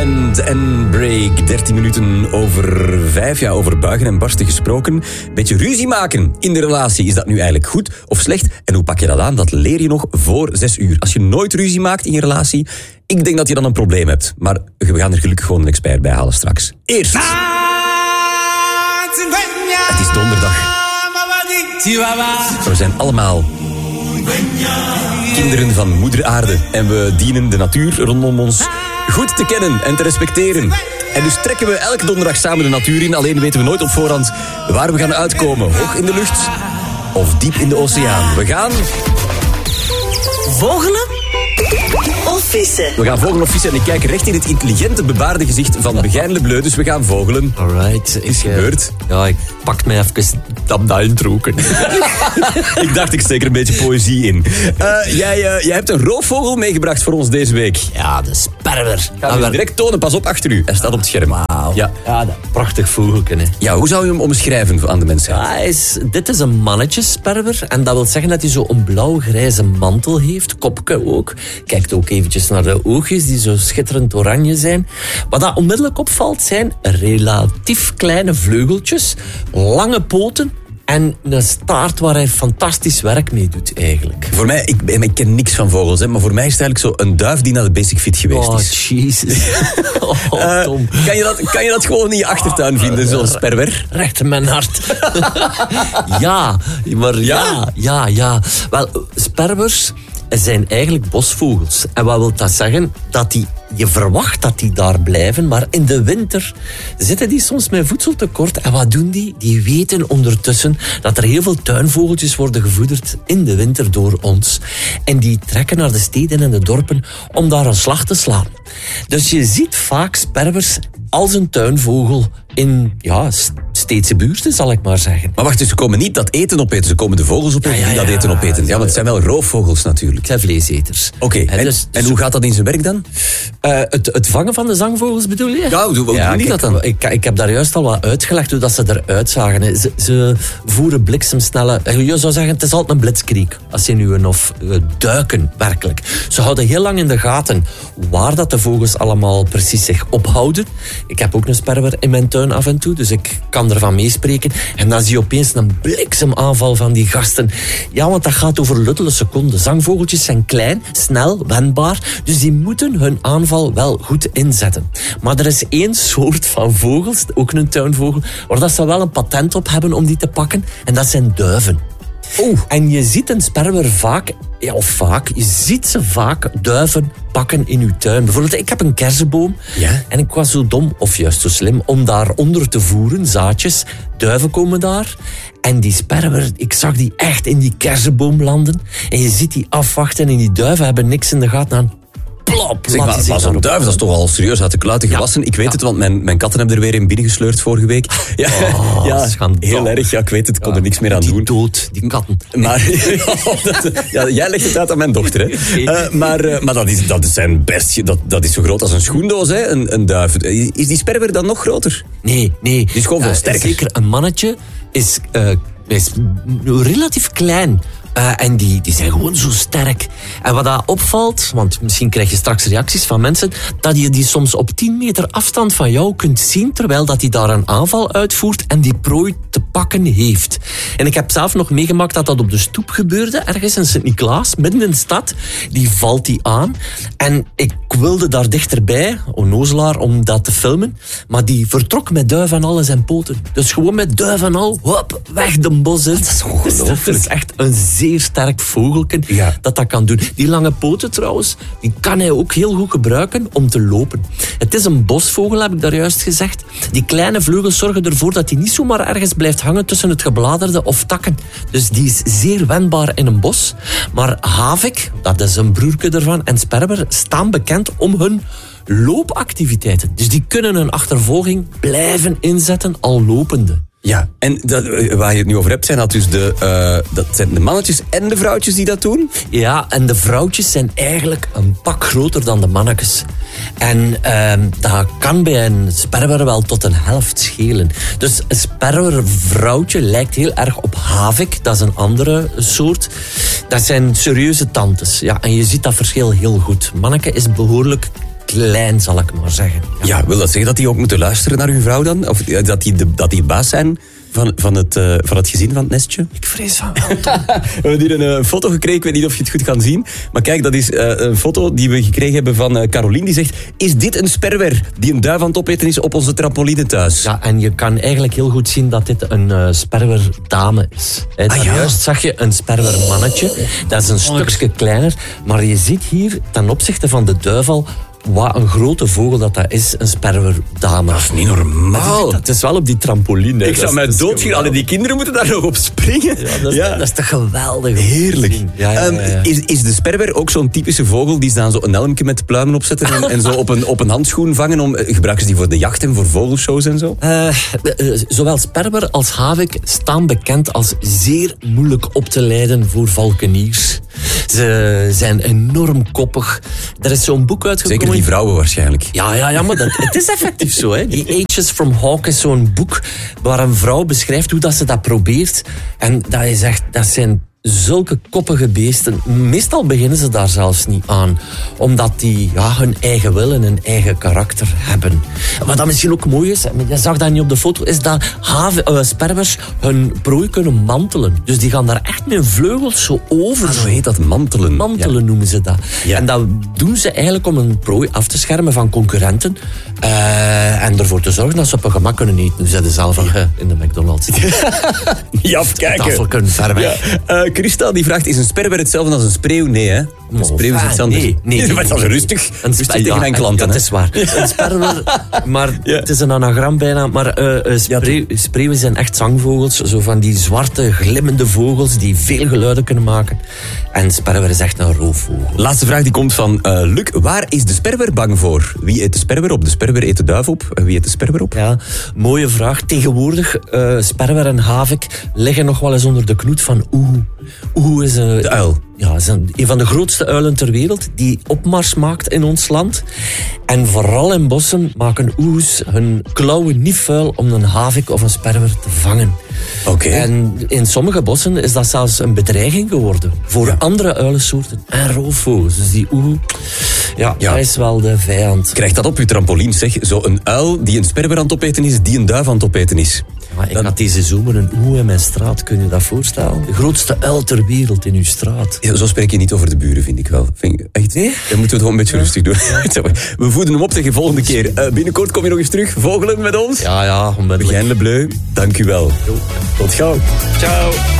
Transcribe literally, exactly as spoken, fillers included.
Band en break. dertien minuten over vijf. Ja, over buigen en barsten gesproken. Beetje ruzie maken in de relatie. Is dat nu eigenlijk goed of slecht? En hoe pak je dat aan? Dat leer je nog voor zes uur. Als je nooit ruzie maakt in je relatie, ik denk dat je dan een probleem hebt. Maar we gaan er gelukkig gewoon een expert bij halen straks. Eerst. Het is donderdag. We zijn allemaal kinderen van moeder aarde. En we dienen de natuur rondom ons goed te kennen en te respecteren. En dus trekken we elke donderdag samen de natuur in. Alleen weten we nooit op voorhand waar we gaan uitkomen. Hoog in de lucht of diep in de oceaan. We gaan... Vogelen of vissen? We gaan vogelen of vissen. En ik kijk recht in het intelligente bebaarde gezicht van Begijn Le Bleu. Dus we gaan vogelen. Alright. Is ik, gebeurd. Uh, ja, ik pak mij even dat duintroeken. Ik dacht, ik steek er een beetje poëzie in. Uh, jij, uh, jij hebt een roofvogel meegebracht voor ons deze week. Ja, de sperwer. Gaan we hem direct tonen. Pas op achter u. Hij staat op het scherm. Wauw. Ja. Ja, dat prachtig vogeltje. Hè. Ja, hoe zou je hem omschrijven aan de mensen? Ja, hij is, dit is een mannetjesperwer. En dat wil zeggen dat hij zo een blauw-grijze mantel heeft. Kopje ook. Kijkt ook eventjes naar de oogjes die zo schitterend oranje zijn. Wat dat onmiddellijk opvalt zijn relatief kleine vleugeltjes, lange poten en een staart waar hij fantastisch werk mee doet eigenlijk. Voor mij, ik, ik ken niks van vogels, hè, maar voor mij is het eigenlijk zo een duif die naar de Basic Fit geweest Oh, is. Jesus. Oh, Uh, Tom. kan, je dat, kan je dat gewoon in je achtertuin vinden, zo'n sperwer? Recht in mijn hart. Ja, maar ja, ja, ja. Wel, sperwers zijn eigenlijk bosvogels. En wat wil dat zeggen? Dat die, je verwacht dat die daar blijven, maar in de winter zitten die soms met voedseltekort. En wat doen die? Die weten ondertussen dat er heel veel tuinvogeltjes worden gevoederd in de winter door ons. En die trekken naar de steden en de dorpen om daar een slag te slaan. Dus je ziet vaak sperwers als een tuinvogel in ja, steedse buurten, zal ik maar zeggen. Maar wacht, dus ze komen niet dat eten opeten, ze komen de vogels opeten Ja, ja, die dat ja. eten opeten. Ja, want het zijn wel roofvogels natuurlijk. Het zijn vleeseters. Oké, En en, dus- en hoe gaat dat in zijn werk dan? Uh, het, het vangen van de zangvogels bedoel je? Ja, hoe, hoe doen die kijk, dat dan? Ik, ik heb daar juist al wat uitgelegd hoe dat ze eruit zagen. Ze, ze voeren bliksemsnelle... Je zou zeggen, het is altijd een blitzkrieg. Als je nu een of uh, duiken, werkelijk. Ze houden heel lang in de gaten waar dat de vogels allemaal precies zich ophouden. Ik heb ook een sperwer in mijn tuin af en toe, dus ik kan ervan meespreken. En dan zie je opeens een bliksemaanval van die gasten. Ja, want dat gaat over luttele seconden. Zangvogeltjes zijn klein, snel, wendbaar, dus die moeten hun aanval wel goed inzetten. Maar er is één soort van vogels, ook een tuinvogel, waar dat ze wel een patent op hebben om die te pakken, en dat zijn duiven. Oeh. En je ziet een sperwer vaak, ja, of vaak, je ziet ze vaak duiven pakken in uw tuin. Bijvoorbeeld, ik heb een kersenboom Ja? en ik was zo dom, of juist zo slim, om daaronder te voeren, zaadjes. Duiven komen daar. En die sperwer, ik zag die echt in die kersenboom landen. En je ziet die afwachten en die duiven hebben niks in de gaten aan. Plop, Zeg laat maar, die zich maar zo'n daarop duif, dat is toch al serieus uit de kluiten gewassen. Ik weet Ja. het, want mijn, mijn katten hebben er weer in binnengesleurd vorige week. Ja, Oh, ja schandalig. heel erg. Ja, ik weet het, ik kon er niks meer aan die doen. dood, die katten. Maar dat, ja, jij legt het uit aan mijn dochter, hè. Uh, maar uh, maar dat, is, dat, zijn best, dat, dat is zo groot als een schoendoos, hè, een, een duif. Is die sperwer dan nog groter? Nee, nee. Die is gewoon veel Uh, sterker. Zeker, een mannetje is, uh, is relatief klein. Uh, en die, die zijn gewoon zo sterk. En wat dat opvalt, want misschien krijg je straks reacties van mensen, dat je die soms op tien meter afstand van jou kunt zien, terwijl dat hij daar een aanval uitvoert en die prooi te pakken heeft. En ik heb zelf nog meegemaakt dat dat op de stoep gebeurde, ergens in Sint-Niklaas, midden in de stad. Die valt die aan. En ik wilde daar dichterbij, onnozelaar, om dat te filmen. Maar die vertrok met duif en al in zijn poten. Dus gewoon met duif en al, hop, weg de bos in. Dat is ongelooflijk. Dat is echt een zeer sterk vogelken Ja. dat dat kan doen. Die lange poten trouwens, die kan hij ook heel goed gebruiken om te lopen. Het is een bosvogel, heb ik daar juist gezegd. Die kleine vleugels zorgen ervoor dat hij niet zomaar ergens blijft hangen tussen het gebladerde of takken. Dus die is zeer wendbaar in een bos. Maar havik, dat is een broertje ervan, en sperwer staan bekend om hun loopactiviteiten. Dus die kunnen een achtervolging blijven inzetten al lopende. Ja, en dat, waar je het nu over hebt, zijn dat dus de, uh, dat zijn de mannetjes en de vrouwtjes die dat doen? Ja, en de vrouwtjes zijn eigenlijk een pak groter dan de mannetjes. En uh, dat kan bij een sperwer wel tot een helft schelen. Dus een sperwervrouwtje lijkt heel erg op havik. Dat is een andere soort. Dat zijn serieuze tantes. Ja, en je ziet dat verschil heel goed. Manneke is behoorlijk klein, zal ik maar zeggen. Ja, wil dat zeggen dat die ook moeten luisteren naar uw vrouw dan? Of eh, dat die, de, dat die baas zijn van, van, het, uh, van het gezin van het nestje? Ik vrees van wel, Tom. We hebben hier een uh, foto gekregen, ik weet niet of je het goed kan zien. Maar kijk, dat is uh, een foto die we gekregen hebben van uh, Caroline. Die zegt, is dit een sperwer die een duif aan het opeten is op onze trampoline thuis? Ja, en je kan eigenlijk heel goed zien dat dit een uh, sperwerdame is. He, Ah, ja. Juist zag je een sperwermannetje. Dat is een stukje kleiner. Maar je ziet hier, ten opzichte van de duif al, wat een grote vogel dat dat is, een sperwerdame. Dat is niet normaal. Het is wel op die trampoline. Ik zou mij doodgaan. Allee, die kinderen moeten daar nog op springen. Ja, dat, is, Ja. dat is toch geweldig. Heerlijk. Ja, ja, ja, ja. Um, is, is de sperwer ook zo'n typische vogel die ze dan zo een helmje met pluimen opzetten en, en zo op een, op een handschoen vangen? Om, gebruiken ze die voor de jacht en voor vogelshows en zo? Uh, uh, zowel sperwer als havik staan bekend als zeer moeilijk op te leiden voor valkeniers. Ze zijn enorm koppig. Er is zo'n boek uitgekomen. Zeker die vrouwen waarschijnlijk. Ja, ja, ja, maar dat, het is effectief zo. Hè. The Ages from Hawk is zo'n boek waar een vrouw beschrijft hoe dat ze dat probeert. En dat je zegt, dat zijn zulke koppige beesten. Meestal beginnen ze daar zelfs niet aan. Omdat die ja, hun eigen wil en hun eigen karakter hebben. Wat dat misschien ook mooi is, je zag dat niet op de foto, is dat haven, uh, sperwers hun prooi kunnen mantelen. Dus die gaan daar echt met hun vleugels zo over. Ah, zo heet dat, mantelen. Mantelen Ja. noemen ze dat. Ja. En dat doen ze eigenlijk om een prooi af te schermen van concurrenten. Uh, en ervoor te zorgen dat ze op een gemak kunnen eten. Nu zeiden ze zelf al, ja. in de McDonald's. Niet afkijken. Tafel kunnen ver weg. Ja. Uh, Christa die vraagt, is een sperwer hetzelfde als een spreeuw? Nee, hè? Een spreeuw is Ah, iets anders. nee, nee, nee, maar dat is nee. rustig. Een Rustig spe- tegen ja, mijn klanten. Dat hè. is waar. Een sperwer, maar Ja. het is een anagram bijna. Maar uh, uh, spreeuw, spreeuwen zijn echt zangvogels. Zo van die zwarte, glimmende vogels die veel geluiden kunnen maken. En sperwer is echt een roofvogel. Laatste vraag die komt van uh, Luc. Waar is de sperwer bang voor? Wie eet de sperwer op? De sperwer eet de duif op. En wie eet de sperwer op? Ja, mooie vraag. Tegenwoordig, uh, sperwer en havik liggen nog wel eens onder de knoet van Oehoe. Oehoe is een... De uil. Ja, is een, een van de grootste uilen ter wereld die opmars maakt in ons land. En vooral in bossen maken oehoes hun klauwen niet vuil om een havik of een sperwer te vangen. Oké. Okay. En in sommige bossen is dat zelfs een bedreiging geworden voor Ja. andere uilensoorten en roofvogels. Dus die oehoe, ja, Ja. hij is wel de vijand. Krijg dat op uw trampoline, zeg. Zo een uil die een sperwer aan het opeten is, die een duif aan het opeten is. Maar ik had deze zomer een oehoe in mijn straat, kun je dat voorstellen? De grootste uil ter wereld in uw straat. Ja, zo spreek je niet over de buren, vind ik wel. Vind ik, echt, Nee? Dan moeten we het gewoon een beetje rustig doen. We voeden hem op tegen volgende keer. Uh, binnenkort kom je nog eens terug. Vogelen met ons. Ja, ja, onmiddellijk. Begijn Le Bleu, dank u wel. Tot gauw. Ciao.